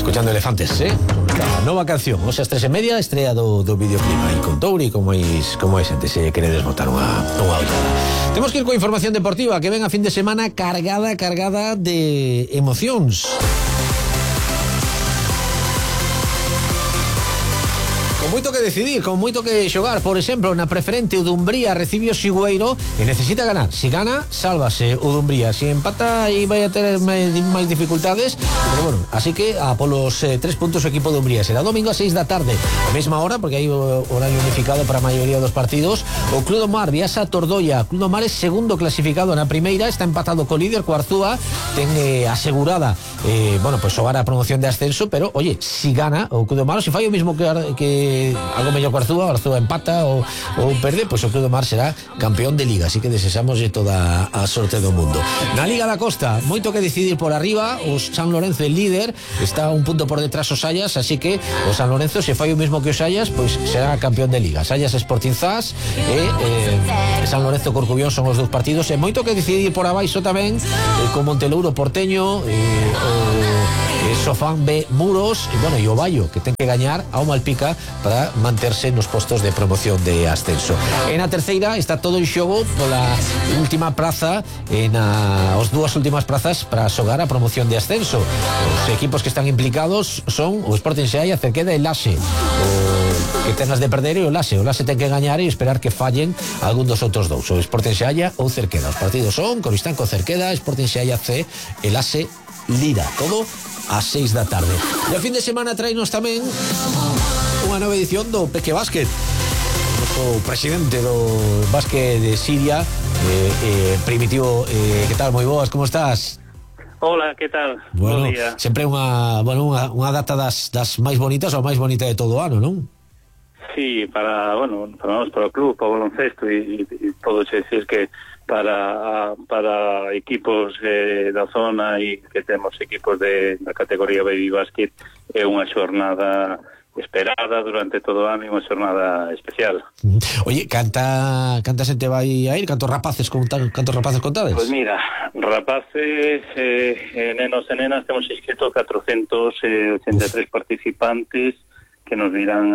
escuchando Elefantes, a nova canción, hoxe ás 3:30, estrea do videoclip aí con Touri, como é xente se queredes botar unha outra. Temos que ir coa información deportiva que ven a fin de semana cargada de emocións. Con moito que decidir, con moito que xogar. Por exemplo, na preferente o Dumbría recibe o Sigüeiro e necesita ganar. Si gana, sálvase o Dumbría. Si empata, aí vai a ter máis dificultades. Pero bueno, así que a polos 3 puntos o equipo de Dumbría. Será domingo a 6 da tarde, a mesma hora, porque hai horario unificado para a maioría dos partidos. O Club do Mar viaxa a Tordoia. O Club do Mar é segundo clasificado na primeira, está empatado co líder, co Arzúa. Ten asegurada xogar a promoción de ascenso, pero oye, si gana o Club do Mar, se fai o mismo que algo mellor que o Arzúa empata ou perde, pois o Club do Mar será campeón de Liga, así que desexamos toda a sorte do mundo. Na Liga da Costa, moito que decidir por arriba. O San Lorenzo é líder, está un punto por detrás o Sallas, así que o San Lorenzo, se fai o mismo que o Sallas, pois será campeón de Liga. Sallas Sporting Zas e San Lorenzo Corcubión son os dous partidos, e moito que decidir por abaixo tamén, con Montelouro Porteño, Sofán B Muros e o Baio, que ten que gañar ao Malpica para manterse nos postos de promoción de ascenso. En a terceira está todo en xogo pola última praza, as dúas últimas prazas para xogar a promoción de ascenso. Os equipos que están implicados son o Sporting Seaia, Cerqueda e Laxe. O que tengas de perder e o Laxe ten que gañar e esperar que fallen algún dos outros dous, o Sporting Seaia ou Cerqueda. Os partidos son Coristanco Cerqueda, Sporting Seaia C e Laxe Lira, todo ás 6 da tarde. E a fin de semana traínos tamén unha nova edición do Peque Básquet. O presidente do básquet de Siria, Primitivo, que tal? Moi boas, como estás? Hola, que tal? Bueno, bo día. Sempre unha data das máis bonitas, ou máis bonita de todo o ano, non? Sí, para nós, para o club, para o baloncesto e todo se decir que para equipos da zona e que temos equipos da categoría Baby Basket é unha xornada esperada durante todo o ano e unha xornada especial. Oye, canta xente vai a ir? Cantos rapaces contades? Pois mira, rapaces, nenos e nenas, temos inscrito 483 participantes que nos virán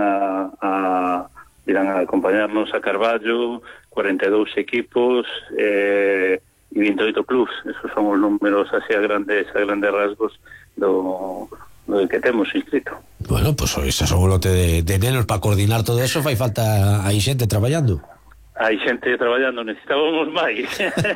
a acompañarnos a Carballo, 42 equipos e 28 clubs. Esos son os números así a grandes rasgos do que temos inscrito. Bueno, pues esas son un lote de nenos para coordinar todo eso. Fai falta hai xente traballando. Hai xente traballando, necesitábamos máis.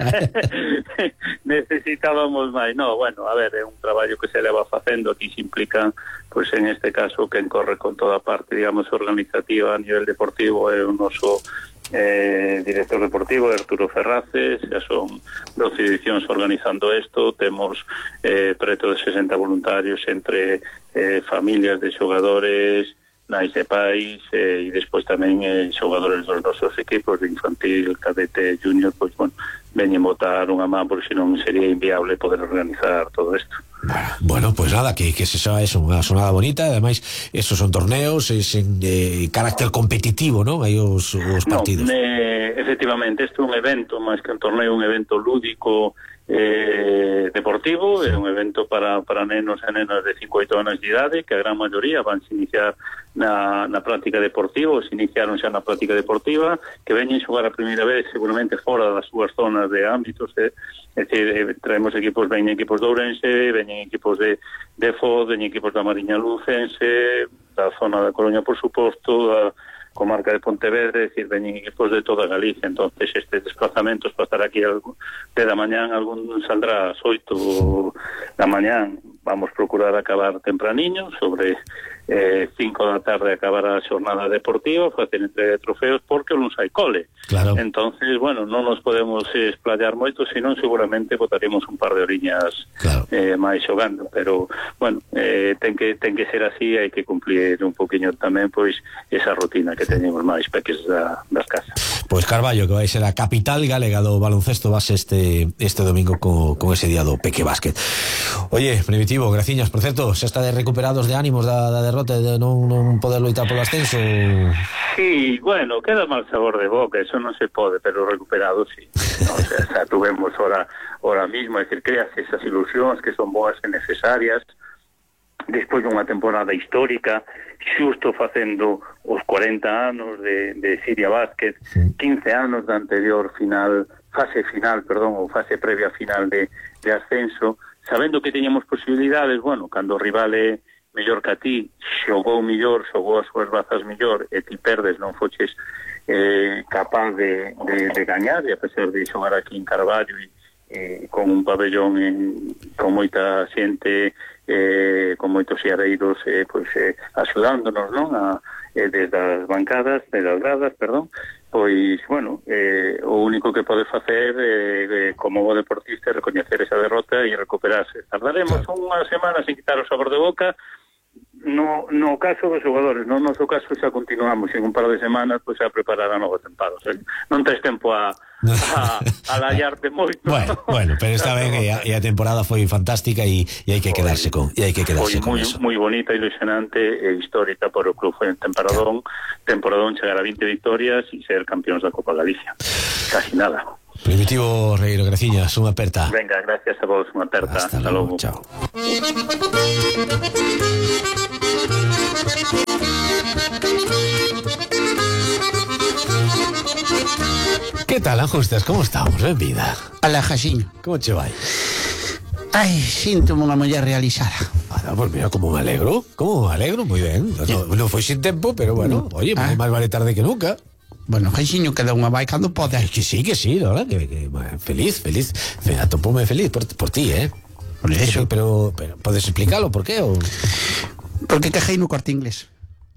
No, bueno, a ver, é un traballo que se leva facendo. Aquí se implica, pois en este caso, quen corre con toda a parte, digamos, organizativa a nivel deportivo é o noso director deportivo, Arturo Ferraces. Ya son 12 edicións organizando isto. Temos preto de 60 voluntarios entre familias de xogadores, nais de pais e despois tamén xogadores dos nosos equipos de infantil, cadete, junior, pois veñen botar unha man, porque senón sería inviable poder organizar todo isto. Bueno, pues nada, que se xa é unha sonada bonita. Ademais, esos son torneos en carácter competitivo, non? Aí os partidos. Efectivamente, isto é un evento, máis que un torneo, un evento lúdico, deportivo. Sí. É un evento para nenos e nenas de 5 8 anos de idade, que a gran maioría van a iniciar na práctica deportiva, ou se iniciaron xa na práctica deportiva, que veñen xogar a primeira vez seguramente fora das súas zonas de ámbitos. É dicir, traemos equipos, veñen equipos de Ourense, veñen equipos de Foz, veñen equipos da Mariña Lucense, da zona da Coruña, por suposto, da comarca de Pontevedra, é dicir, veñen equipos de toda Galicia. Entonces estes desplazamentos para estar aquí de da mañán, algún saldrá ás 8 da mañán. Vamos procurar acabar tempraniño, sobre 5 da tarde acabar a xornada deportiva, facer entrega de trofeos, porque non hai cole. Claro. Entonces, bueno, non nos podemos explayar moito, senón seguramente botaremos un par de oriñas, claro, máis xogando, pero bueno, ten que ser así. Hai que cumplir un poquinho tamén pois esa rutina que teñemos máis peques das casas. Pois Carballo, que vai ser a capital galega do baloncesto base este domingo con ese día do Peque Básquet. Oye, Primitivo, graciñas. Por certo, xa está de recuperados de ánimos da derrota de non poder loitar polo ascenso. Sí, bueno, queda mal sabor de boca, eso non se pode, pero recuperado sí. O sea, xa tuvemos ahora mismo, é dicir, creas esas ilusións que son boas e necesarias. despois dunha temporada histórica, xusto facendo os 40 anos de Siria Básquet, 15 anos da anterior fase previa final de ascenso, sabendo que teñamos posibilidades, bueno, cando o rival é mellor que a ti, xogou mellor, xogou as súas bazas mellor, e ti perdes, non foches capaz de gañar, e a pesar de xogar aquí en Carballo e con un pabellón con moita xente, con moitos xareiros axudándonos, non? Desde as bancadas, desde as gradas, perdón, pois, bueno, o único que pode facer como bo deportista é recoñecer esa derrota e recuperarse. Tardaremos unha semana sin quitar o sabor de boca. No caso dos xogadores, no noso caso xa continuamos en un par de semanas pois a preparar a novo tempada, o sea, non tes tempo a laiarte moito. Bueno, pero está ben, e a temporada foi fantástica e hai que quedarse con eso. Moi bonita, ilusionante e histórica por o club en temporadón chegar a 20 victorias e ser campeóns da Copa Galicia. Casi nada. Primitivo Regueiro, graciñas, unha aperta. Venga, gracias a vos, unha aperta. Hasta logo. Chao. ¿Qué tal, Ajustas? ¿Cómo estamos, vida? Ala, Jaciño. ¿Cómo che vai? Ai, síntome unha muller realizada. Pues mira, como me alegro, muy bien. No foi sin tempo, pero bueno, oye, máis vale tarde que nunca. Bueno, Jaciño, cada unha vai cando pode. Que sí, la verdad, que feliz. Atopoume feliz por ti, Por eso. Pero podes explicarlo, por qué? O... Porque cajei no Corte Inglés.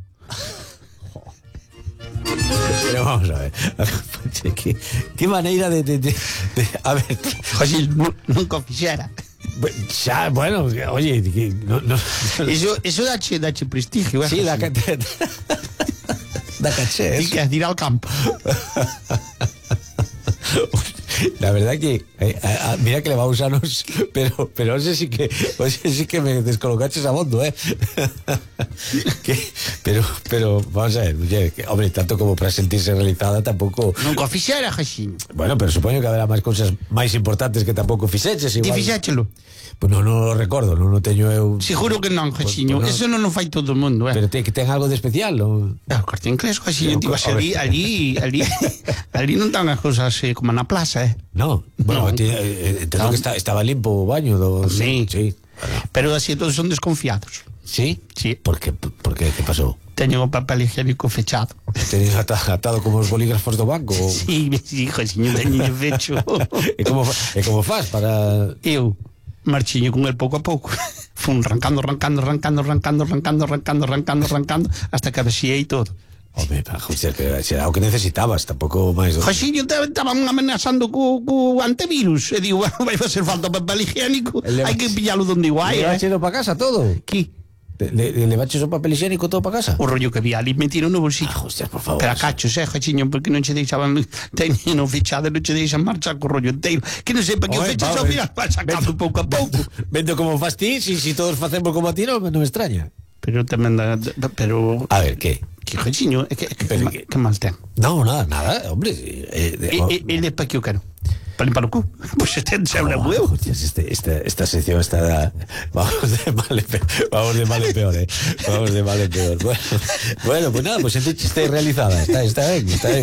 Pero vamos a ver. ¿Qué manera de a ver, Jaciño, nunca o fixera. Ya, bueno, oye, no. Eso dache prestigio, Sí, da caché. Y que es ir al campo. La verdad que mira que le va a usarnos, pero ese sí que me descolocaches a fondo, pero vamos a ver, hombre, tanto como para sentirse realizada tampoco. Nunca fixera, Jaciño. Bueno, pero supongo que habrá más cosas más importantes que tampouco fixeches igual. Ti fixéchelo? Pues no lo recordo, non teño eu. Seguro que non, Jaciño, eso non o fai todo o mundo, Pero que ten algo de especial, non? O Corte Inglés, Jaciño, ali non están as cousas como na plaza, No, bueno, entendo que estaba limpo o baño Sí. Bueno. Pero así todos son desconfiados. ¿Sí? Sí. ¿Por qué? ¿Qué pasó? Teño o papel higiénico fechado. ¿Tenías atado como os bolígrafos do banco? Sí, Jaciño, teño fecho. E como faz para... Eu marchiño con el pouco a pouco. Fun arrancando hasta que abexiei todo. Hombre, pero será o que necesitabas, tampouco máis. Jaciño, estaban amenazando co antivirus. E digo, vai facer falta papel higiénico. Hai que pillalo donde igual. ¿Levaches para casa todo? ¿Qué? ¿Levaches o papel higiénico todo para casa? O rollo que había ali metido no bolsillo. Hostias, por favor. Pero a cachos, Jaciño, porque non che deixaban, teñen fichado, non che deixan marchar co rollo inteiro. Que non sepa que o fechas ao final vai sacando pouco a pouco. Vendo como fas ti, si todos facemos como a ti, non me extraña. Pero tamén pero a ver, ¿qué? Que Jaciño, que mal ten. No, nada, hombre. Ele pa que eu quero. Para limpar o cu. Pois este é un huevo. Esta sección está... Vamos de mal en peor, Vamos de mal en peor. Bueno, pues nada, pues senticheste realizada. Está ben.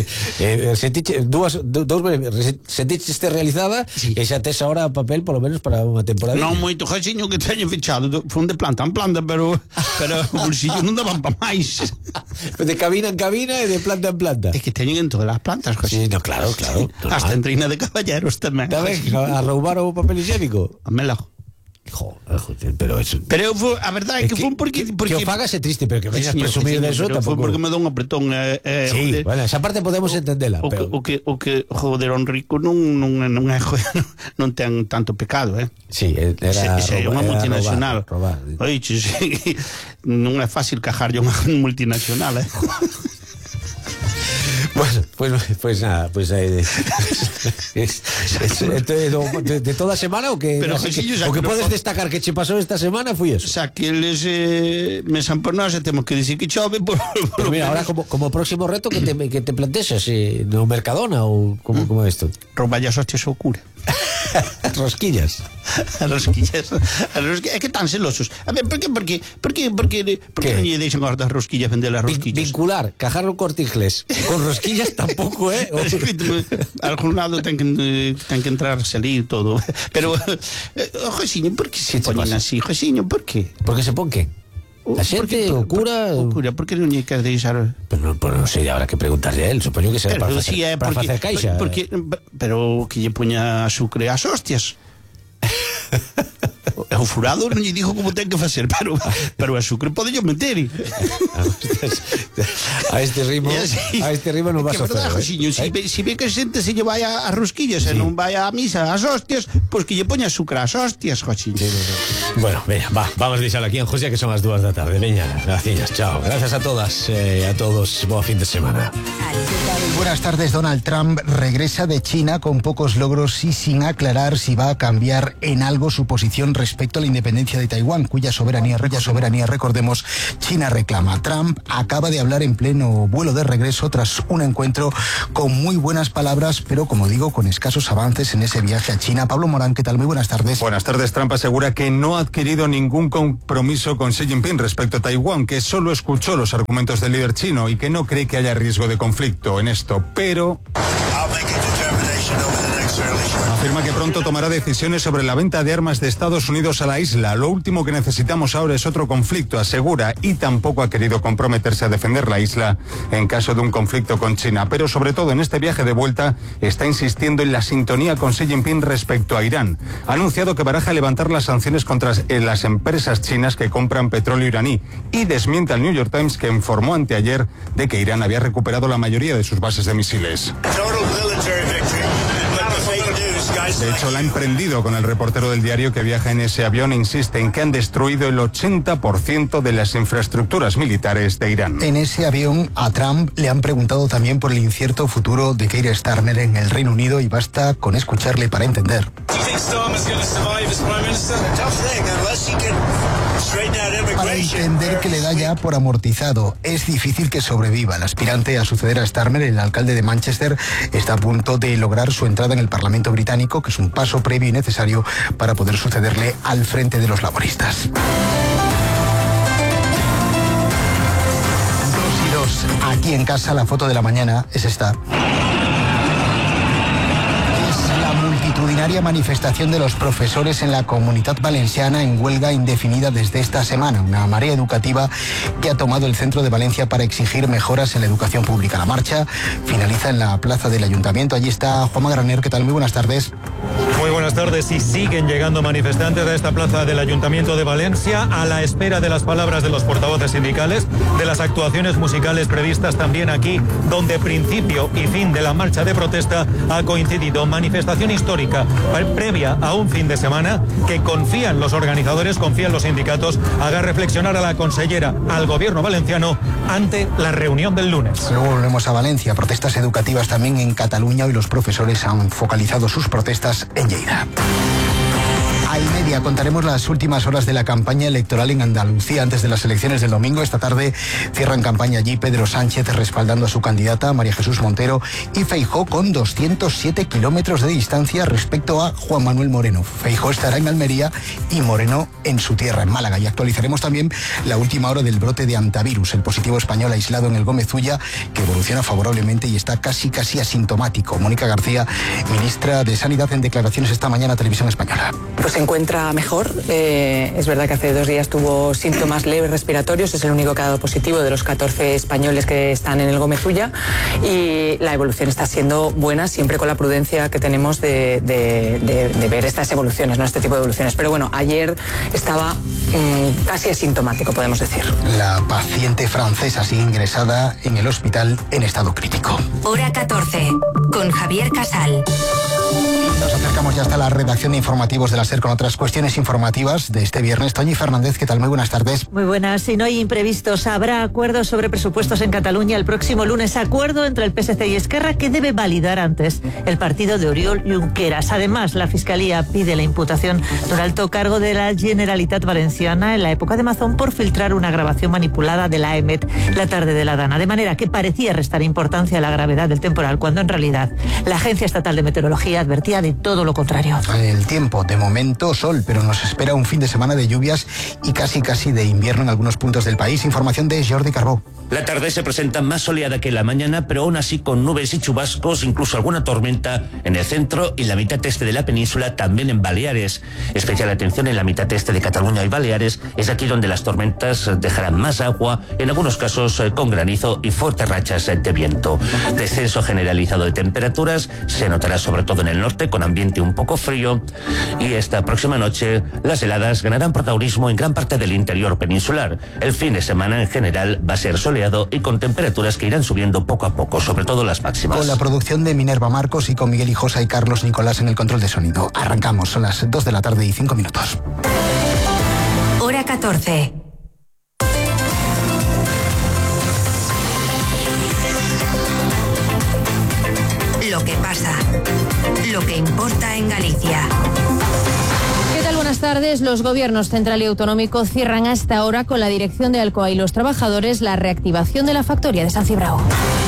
Senticheste realizada, sí. E xa tes ahora papel, por lo menos, para unha temporada. Non moito, Jaciño, que teño fechado. Fun de planta en planta, pero o bolsillo non daban pa máis. De cabina en cabina e de planta en planta. É que teñen en todas as plantas, Jaciño. Sí, no, claro. Hasta en Reina de Caballeros tamén. A roubar o papel higiénico. Amelo. Joder, pero eso... Pero a verdade é que foi porque que o fagas é triste, pero que veñas presumir de eso tampouco. Foi porque me dou un apretón. Sí, bueno, esa parte podemos entendela. O que joder, un rico non ten tanto pecado, Sí, era unha multinacional. Robar. Oiche, non é fácil cajarlle unha multinacional, Bueno, pues nada, pues de toda semana o que pero, o que podes destacar que che pasou esta semana foi eso. O sea, que eles mesan por nós e temos que dicir que chove por mira, ahora como próximo reto que te plantexas no Mercadona ou como isto. Rouballas hoches ou cura. Rosquillas. Rosquillas. É que tan celosos. A ver, por que non lle deixan as rosquillas vender as rosquillas? Vincular cajarro Corte Inglés con rosquillas tampouco, Algún lado ten que entrar, salir, todo. Pero, Josiño, por que se ponen así? Josiño, por que? Por que se pon que? A xente, o cura... O cura, por que non lle queres deixar... Pero non sei, habrá que preguntarle a él. Supoño que será para facer caixa. Pero que lle poña azucre ás hostias. O furado non lle dijo como ten que facer, pero o azucre pode yo meter. A este ritmo non vas a facer. Si ve que xente se lle vai a rosquillas e non vai a misa ás hostias, pois que lle poña azucre ás hostias, Josiño. Bueno, veña, vamos a deixar aquí en José, que son as 2 da tarde. Veña, gracias, chao. Gracias a todas a todos. Boa fin de semana. Buenas tardes. Donald Trump regresa de China con pocos logros y sin aclarar si va a cambiar en algo su posición respecto a la independencia de Taiwán, cuya soberanía, recordemos, China reclama. Trump acaba de hablar en pleno vuelo de regreso tras un encuentro con muy buenas palabras, pero como digo, con escasos avances en ese viaje a China. Pablo Morán, ¿qué tal? Muy buenas tardes. Buenas tardes. Trump asegura que no ha adquirido ningún compromiso con Xi Jinping respecto a Taiwán, que solo escuchó los argumentos del líder chino y que no cree que haya riesgo de conflicto en esto, pero afirma que pronto tomará decisiones sobre la venta de armas de Estados Unidos a la isla. Lo último que necesitamos ahora es otro conflicto, asegura, y tampoco ha querido comprometerse a defender la isla en caso de un conflicto con China. Pero sobre todo en este viaje de vuelta está insistiendo en la sintonía con Xi Jinping respecto a Irán. Ha anunciado que baraja levantar las sanciones contra las empresas chinas que compran petróleo iraní y desmiente al New York Times, que informó anteayer de que Irán había recuperado la mayoría de sus bases de misiles. De hecho, la ha emprendido con el reportero del diario que viaja en ese avión e insiste en que han destruido el 80% de las infraestructuras militares de Irán. En ese avión a Trump le han preguntado también por el incierto futuro de Keir Starmer en el Reino Unido y basta con escucharle para entender. Para entender que le da ya por amortizado. Es difícil que sobreviva. El aspirante a suceder a Starmer, el alcalde de Manchester, está a punto de lograr su entrada en el Parlamento británico, que es un paso previo y necesario para poder sucederle al frente de los laboristas. 2 y 2. Aquí en casa la foto de la mañana es esta. Multitudinaria manifestación de los profesores en la Comunitat Valenciana en huelga indefinida desde esta semana. Una marea educativa que ha tomado el centro de Valencia para exigir mejoras en la educación pública. La marcha finaliza en la plaza del Ayuntamiento. Allí está Juanma Graner. ¿Qué tal? Muy buenas tardes. Muy buenas tardes. Y siguen llegando manifestantes a esta plaza del Ayuntamiento de Valencia a la espera de las palabras de los portavoces sindicales, de las actuaciones musicales previstas también aquí, donde principio y fin de la marcha de protesta ha coincidido. Manifestación histórica previa a un fin de semana que confían los organizadores, confían los sindicatos, haga reflexionar a la consellera, al gobierno valenciano ante la reunión del lunes. Luego volvemos a Valencia. Protestas educativas también en Cataluña. Hoy los profesores han focalizado sus protestas en Lleida. A 1:30 contaremos las últimas horas de la campaña electoral en Andalucía antes de las elecciones del domingo. Esta tarde cierran campaña allí Pedro Sánchez respaldando a su candidata María Jesús Montero y Feijóo con 207 kilómetros de distancia respecto a Juan Manuel Moreno. Feijóo estará en Almería y Moreno en su tierra, en Málaga. Y actualizaremos también la última hora del brote de antivirus, el positivo español aislado en el Gómez Ulla, que evoluciona favorablemente y está casi asintomático. Mónica García, ministra de Sanidad, en declaraciones esta mañana a Televisión Española. Pues se encuentra mejor. Es verdad que hace 2 días tuvo síntomas leves respiratorios, es el único que ha dado positivo de los 14 españoles que están en el Gómez Ulla, y la evolución está siendo buena, siempre con la prudencia que tenemos de ver estas evoluciones, no este tipo de evoluciones. Pero bueno, ayer estaba casi asintomático, podemos decir. La paciente francesa sigue ingresada en el hospital en estado crítico. Hora 14, con Javier Casal. Nos acercamos ya hasta la redacción de informativos de la SER con otras cuestiones informativas de este viernes. Toñi Fernández, ¿qué tal? Muy buenas tardes. Muy buenas. Si no hay imprevistos, habrá acuerdos sobre presupuestos en Cataluña el próximo lunes. Acuerdo entre el PSC y Esquerra que debe validar antes el partido de Oriol Junqueras. Además, la Fiscalía pide la imputación de un alto cargo de la Generalitat Valenciana en la época de Mazón por filtrar una grabación manipulada de la EMET la tarde de la Dana. De manera que parecía restar importancia a la gravedad del temporal, cuando en realidad la Agencia Estatal de Meteorología Fiscalía advertía de todo lo contrario. El tiempo, de momento sol, pero nos espera un fin de semana de lluvias y casi de invierno en algunos puntos del país. Información de Jordi Carbó. La tarde se presenta más soleada que la mañana, pero aún así con nubes y chubascos, incluso alguna tormenta en el centro y la mitad este de la península, también en Baleares. Especial atención en la mitad este de Cataluña y Baleares, es aquí donde las tormentas dejarán más agua, en algunos casos con granizo y fuertes rachas de viento. Descenso generalizado de temperaturas se notará sobre todo en el norte, con ambiente un poco frío, y esta próxima noche las heladas ganarán protagonismo en gran parte del interior peninsular. El fin de semana en general va a ser soleado y con temperaturas que irán subiendo poco a poco, sobre todo las máximas. Con la producción de Minerva Marcos y con Miguel Hijosa y Carlos Nicolás en el control de sonido. Arrancamos, son las 2 de la tarde y 5 minutos. Hora 14. Lo que pasa, lo que importa en Galicia. ¿Qué tal? Buenas tardes. Los gobiernos central y autonómico cierran hasta ahora con la dirección de Alcoa y los trabajadores la reactivación de la factoría de San Cibrao.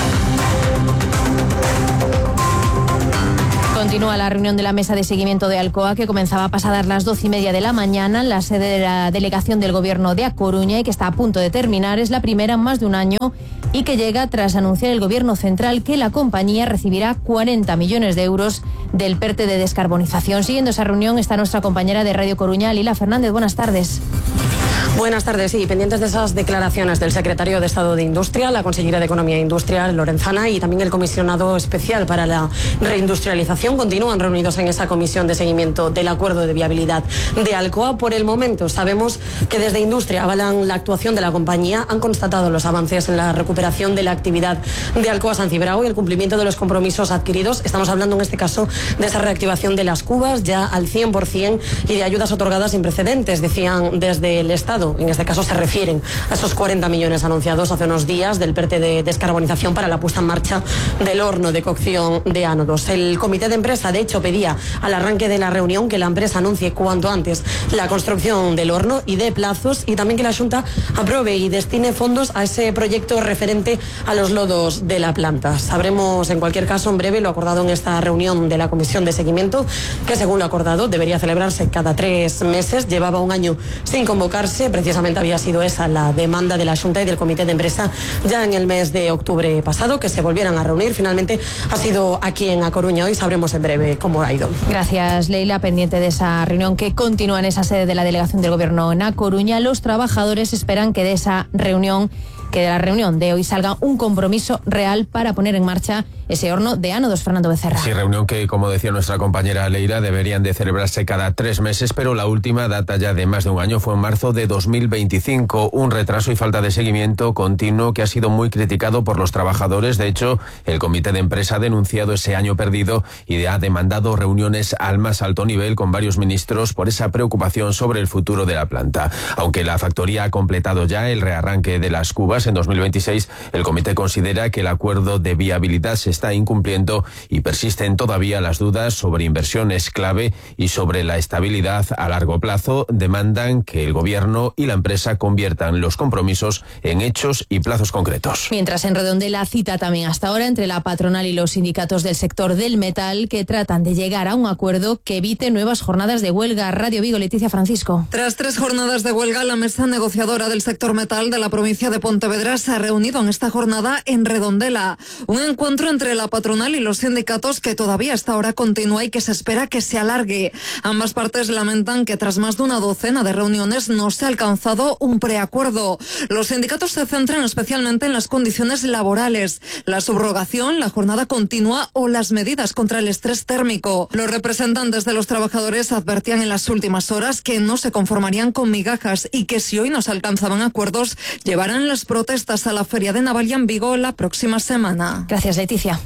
Continúa la reunión de la mesa de seguimiento de Alcoa, que comenzaba pasadas las 12:30 de la mañana en la sede de la delegación del gobierno de A Coruña y que está a punto de terminar. Es la primera en más de un año y que llega tras anunciar el gobierno central que la compañía recibirá 40 millones de euros del PERTE de descarbonización. Siguiendo esa reunión está nuestra compañera de Radio Coruña, Lila Fernández. Buenas tardes. Buenas tardes. Sí, pendientes de esas declaraciones del secretario de Estado de Industria, la consellera de Economía e Industria, Lorenzana, y también el comisionado especial para la reindustrialización, continúan reunidos en esa comisión de seguimiento del acuerdo de viabilidad de Alcoa. Por el momento sabemos que desde Industria avalan la actuación de la compañía, han constatado los avances en la recuperación de la actividad de Alcoa San Cibrao y el cumplimiento de los compromisos adquiridos. Estamos hablando en este caso de esa reactivación de las cubas ya al 100% y de ayudas otorgadas sin precedentes, decían desde el Estado. En este caso se refieren a esos 40 millones anunciados hace unos días del PERTE de descarbonización para la puesta en marcha del horno de cocción de ánodos. El comité de empresa, de hecho, pedía al arranque de la reunión que la empresa anuncie cuanto antes la construcción del horno y dé plazos, y también que la Xunta apruebe y destine fondos a ese proyecto referente a los lodos de la planta. Sabremos en cualquier caso en breve lo acordado en esta reunión de la comisión de seguimiento, que según lo acordado debería celebrarse cada 3 meses. Llevaba un año sin convocarse. Precisamente había sido esa la demanda de la Xunta y del comité de empresa ya en el mes de octubre pasado, que se volvieran a reunir. Finalmente ha sido aquí en A Coruña. Hoy sabremos en breve cómo ha ido. Gracias, Leila. Pendiente de esa reunión que continúa en esa sede de la delegación del gobierno en A Coruña. Los trabajadores esperan que de esa reunión, que de la reunión de hoy salga un compromiso real para poner en marcha ese horno de ánodos. Fernando Becerra. Sí, reunión que, como decía nuestra compañera Leira, deberían de celebrarse cada 3 meses, pero la última data ya de más de un año fue en marzo de 2025. Un retraso y falta de seguimiento continuo que ha sido muy criticado por los trabajadores. De hecho, el comité de empresa ha denunciado ese año perdido y ha demandado reuniones al más alto nivel con varios ministros por esa preocupación sobre el futuro de la planta. Aunque la factoría ha completado ya el rearranque de las cubas en 2026, el comité considera que el acuerdo de viabilidad se está incumpliendo y persisten todavía las dudas sobre inversiones clave y sobre la estabilidad a largo plazo. Demandan que el gobierno y la empresa conviertan los compromisos en hechos y plazos concretos. Mientras en Redondela cita también hasta ahora entre la patronal y los sindicatos del sector del metal, que tratan de llegar a un acuerdo que evite nuevas jornadas de huelga. Radio Vigo, Leticia Francisco. Tras 3 jornadas de huelga, la mesa negociadora del sector metal de la provincia de Pontevedra se ha reunido en esta jornada en Redondela. Un encuentro entre la patronal y los sindicatos que todavía hasta ahora continúa y que se espera que se alargue. Ambas partes lamentan que tras más de una docena de reuniones no se ha alcanzado un preacuerdo. Los sindicatos se centran especialmente en las condiciones laborales, la subrogación, la jornada continua o las medidas contra el estrés térmico. Los representantes de los trabajadores advertían en las últimas horas que no se conformarían con migajas y que si hoy no se alcanzaban acuerdos, llevarán las protestas a la Feria de Navalia en Vigo la próxima semana. Gracias, Leticia.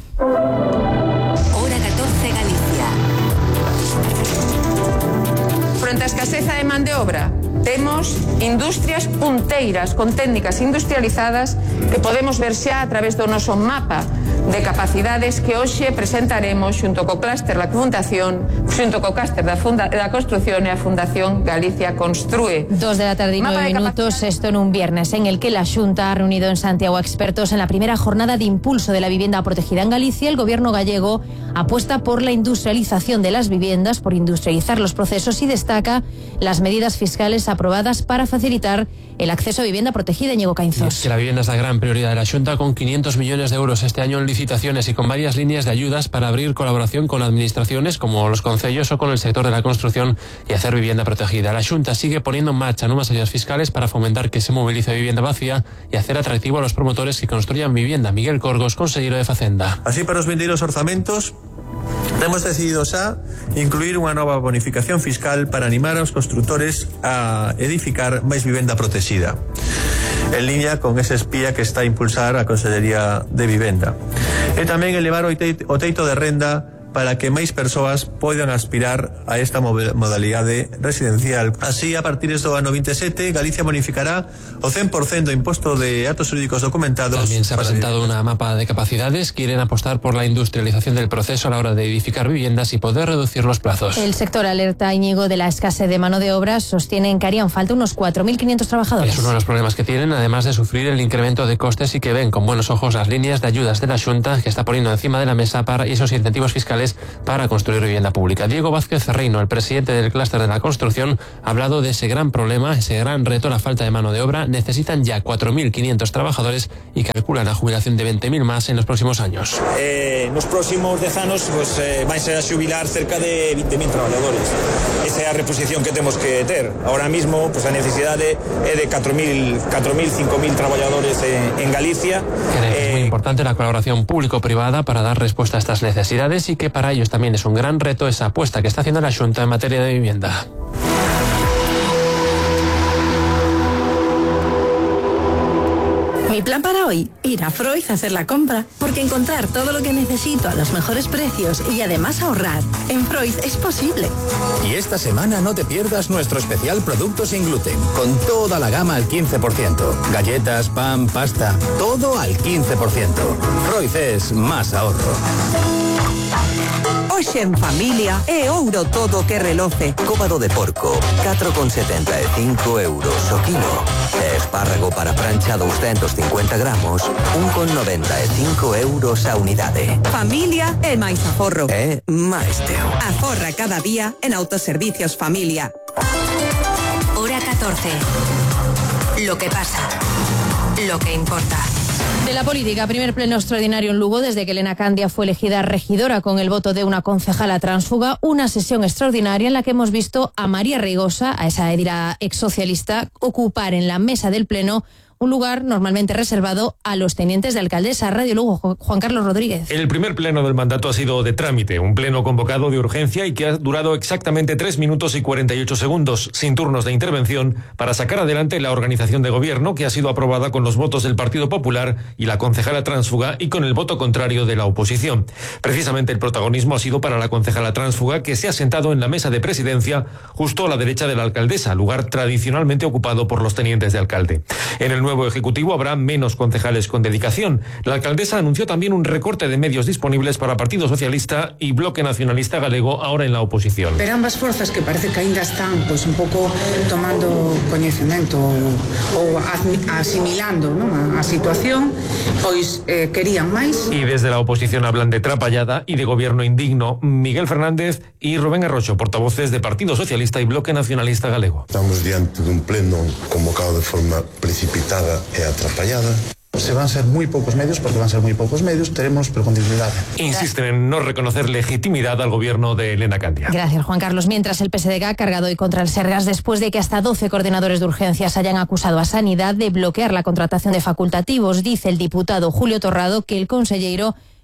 Hora 14 Galicia. Frente á escaseza de man de obra, Temos industrias punteiras con técnicas industrializadas que podemos ver xa a través do noso mapa de capacidades que hoxe presentaremos xunto co clúster da Fundación, xunto co clúster da Construcción e a Fundación Galicia Construe. 2 de la tarde y 9 minutos, esto en un viernes en el que la Xunta ha reunido en Santiago a expertos en la primera jornada de impulso de la vivienda protegida en Galicia. El gobierno gallego apuesta por la industrialización de las viviendas, por industrializar los procesos y destaca las medidas fiscales aprobadas para facilitar el acceso a vivienda protegida. Íñigo Cainzos. Es que la vivienda es la gran prioridad de la Xunta, con 500 millones de euros este año en licitaciones y con varias líneas de ayudas para abrir colaboración con administraciones como los concellos o con el sector de la construcción y hacer vivienda protegida. La Xunta sigue poniendo en marcha nuevas ayudas fiscales para fomentar que se movilice vivienda vacía y hacer atractivo a los promotores que construyan vivienda. Miguel Corgos, consejero de Facenda. Así, para os vindeiros orzamentos temos decidido xa incluir unha nova bonificación fiscal para animar aos constructores a edificar máis vivenda protexida, en liña con ese espía que está a impulsar a Consellería de Vivenda, e tamén elevar o teito de renda para que máis persoas poidan aspirar a esta modalidade residencial. Así, a partir do ano 27, Galicia bonificará o 100% do imposto de actos jurídicos documentados. También se ha presentado una mapa de capacidades. Quieren apostar por la industrialización del proceso a la hora de edificar viviendas y poder reducir los plazos. El sector alerta, Íñigo, de la escasez de mano de obra. Sostienen que harían falta unos 4.500 trabajadores. Es uno de los problemas que tienen, además de sufrir el incremento de costes, y que ven con buenos ojos las líneas de ayudas de la Xunta, que está poniendo encima de la mesa para esos incentivos fiscales para construir vivienda pública. Diego Vázquez Reino, el presidente del clúster de la construcción, ha hablado de ese gran problema, ese gran reto, la falta de mano de obra. Necesitan ya 4.500 trabajadores y calculan la jubilación de 20.000 más en los próximos años. Nos próximos 10 anos vais a xubilar cerca de 20.000 trabajadores. Esa é a reposición que temos que ter. Ahora mismo, a necesidade é de 4.000, 5.000 trabajadores en Galicia. Es muy importante la colaboración público-privada para dar respuesta a estas necesidades, y que para ellos también es un gran reto esa apuesta que está haciendo la Xunta en materia de vivienda. Mi plan para hoy, ir a Freud a hacer la compra, porque encontrar todo lo que necesito a los mejores precios y además ahorrar en Freud es posible. Y esta semana no te pierdas nuestro especial producto sin gluten, con toda la gama al 15%. Galletas, pan, pasta, todo al 15%. Freud es más ahorro. Hoxe en familia é ouro todo que reloce. Cóbado de porco, 4,75 euros o kilo. E espárrago para prancha 250 gramos, 1,95 euros a unidade. Familia é máis aforro. É máis teu. Aforra cada día en Autoservicios Familia. Hora 14. Lo que pasa. Lo que importa. De la política, primer pleno extraordinario en Lugo desde que Elena Candia fue elegida regidora con el voto de una concejala tránsfuga. Una sesión extraordinaria en la que hemos visto a María Reigosa, a esa edila exsocialista, ocupar en la mesa del pleno un lugar normalmente reservado a los tenientes de alcaldesa. Radio Lugo, Juan Carlos Rodríguez. El primer pleno del mandato ha sido de trámite, un pleno convocado de urgencia y que ha durado exactamente 3 minutos y 48 segundos, sin turnos de intervención, para sacar adelante la organización de gobierno, que ha sido aprobada con los votos del Partido Popular y la concejala tránsfuga, y con el voto contrario de la oposición. Precisamente el protagonismo ha sido para la concejala tránsfuga, que se ha sentado en la mesa de presidencia justo a la derecha de la alcaldesa, lugar tradicionalmente ocupado por los tenientes de alcalde. En el nuevo ejecutivo habrá menos concejales con dedicación. La alcaldesa anunció también un recorte de medios disponibles para Partido Socialista y Bloque Nacionalista Galego, ahora en la oposición. Pero ambas forzas, que parece que ainda están un pouco tomando coñecemento ou asimilando, non, a situación, pois querían máis. Y desde la oposición hablan de trapallada y de gobierno indigno. Miguel Fernández y Rubén Arrocho, portavoces de Partido Socialista y Bloque Nacionalista Galego. Estamos diante dun pleno convocado de forma precipitada e atrapallada. Se van a ser muy pocos medios, porque van a ser muy pocos medios, tenemos pero continuidad. Insisten en no reconocer legitimidad al gobierno de Elena Candia. Gracias, Juan Carlos. Mientras el PSDG ha cargado hoy contra el Sergas después de que hasta 12 coordinadores de urgencias hayan acusado a Sanidad de bloquear la contratación de facultativos. Dice el diputado Julio Torrado que el consellero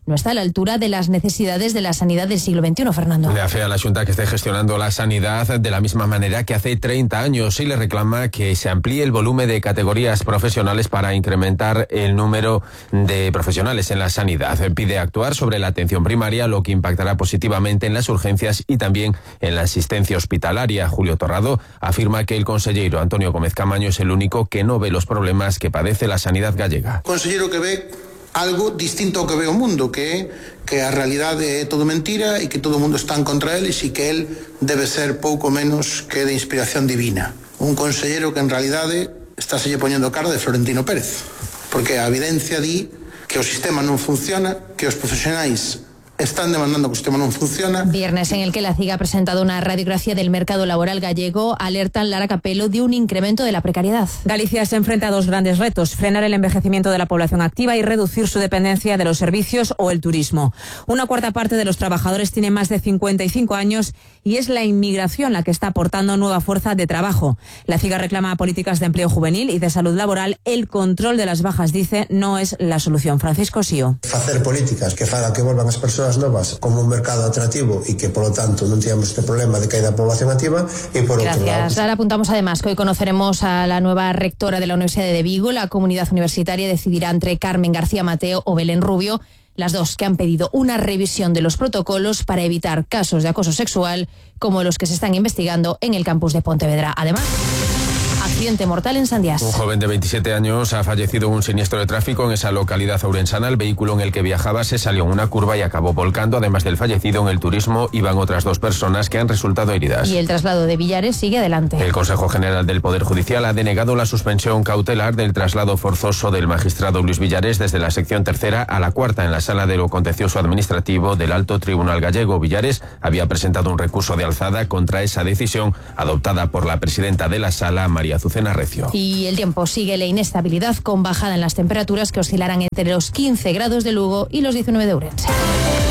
no está a la altura de las necesidades de la sanidad del siglo XXI, Fernando. Le afea a la Xunta que esté gestionando la sanidad de la misma manera que hace 30 años y le reclama que se amplíe el volumen de categorías profesionales para incrementar el número de profesionales en la sanidad. Pide actuar sobre la atención primaria, lo que impactará positivamente en las urgencias y también en la asistencia hospitalaria. Julio Torrado afirma que el consellero Antonio Gómez Camaño es el único que no ve los problemas que padece la sanidad gallega. Consellero que ve algo distinto ao que ve o mundo, que a realidade é todo mentira e que todo o mundo está en contra eles e que el debe ser pouco menos que de inspiración divina. Un consellero que en realidade está se lle poñendo cara de Florentino Pérez, porque a evidencia di que o sistema non funciona, que os profesionais están demandando que el sistema no funciona. Viernes en el que la CIG ha presentado una radiografía del mercado laboral gallego, alertan Lara Capello de un incremento de la precariedad. Galicia se enfrenta a dos grandes retos: frenar el envejecimiento de la población activa y reducir su dependencia de los servicios o el turismo. Una cuarta parte de los trabajadores tiene más de 55 años y es la inmigración la que está aportando nueva fuerza de trabajo. La CIG reclama políticas de empleo juvenil y de salud laboral. El control de las bajas, dice, no es la solución. Francisco Sío. Facer políticas que fagan que volvan as persoas novas como un mercado atractivo y que, por lo tanto, non tengamos este problema de caída da población activa. Y por Gracias. Otro lado, Ahora apuntamos además que hoy conoceremos a la nueva rectora de la Universidad de Vigo. La comunidad universitaria decidirá entre Carmen García Mateo o Belén Rubio, las dos que han pedido una revisión de los protocolos para evitar casos de acoso sexual como los que se están investigando en el campus de Pontevedra. Además, accidente mortal en Sandiás. Un joven de 27 años ha fallecido en un siniestro de tráfico en esa localidad ourensana. El vehículo en el que viajaba se salió en una curva y acabó volcando. Además del fallecido, en el turismo iban otras 2 personas que han resultado heridas. Y el traslado de Villares sigue adelante. El Consejo General del Poder Judicial ha denegado la suspensión cautelar del traslado forzoso del magistrado Luis Villares desde la sección tercera a la cuarta en la sala de lo contencioso administrativo del Alto Tribunal Gallego. Villares había presentado un recurso de alzada contra esa decisión adoptada por la presidenta de la sala, María Azucena Recio. Y el tiempo sigue la inestabilidad con bajada en las temperaturas que oscilarán entre los 15 grados de Lugo y los 19 de Ourense.